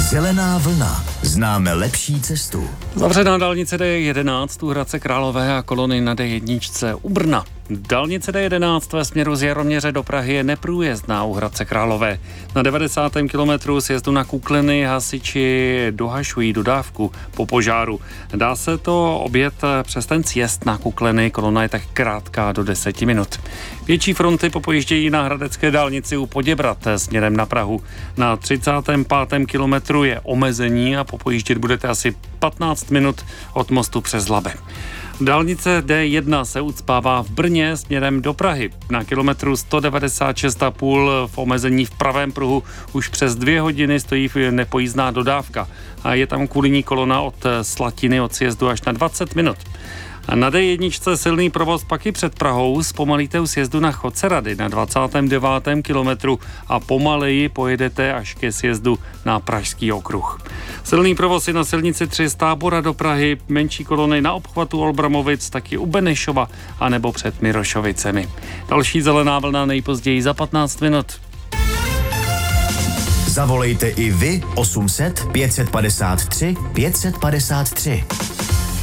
Zelená vlna. Známe lepší cestu. Zavřená dálnice D11 u Hradce Králové a kolony na D1 u Brna. Dálnice D11 ve směru z Jaroměře do Prahy je neprůjezdná u Hradce Králové. Na 90. kilometru sjezdu na Kukliny hasiči dohašují dodávku po požáru. Dá se to objet přes ten sjezd na Kukliny, kolona je tak krátká do 10 minut. Větší fronty popojíždějí na hradecké dálnici u Poděbrad směrem na Prahu. Na 35. kilometru je omezení a popojíždět budete asi 15 minut od mostu přes Labe. Dálnice D1 se ucpává v Brně směrem do Prahy. Na kilometru 196,5 v omezení v pravém pruhu už přes 2 hodiny stojí nepojízdná dodávka a je tam kvůli ní kolona od Slatiny od sjezdu až na 20 minut. Na D1 silný provoz pak i před Prahou, zpomalíte u sjezdu na Chodce Rady na 29. kilometru a pomaleji pojedete až ke sjezdu na Pražský okruh. Silný provoz je na silnici 3 z Tábora do Prahy, menší kolony na obchvatu Olbramovic, taky u Benešova a nebo před Mirošovicemi. Další zelená vlna nejpozději za 15 minut. Zavolejte i vy 800 553 553.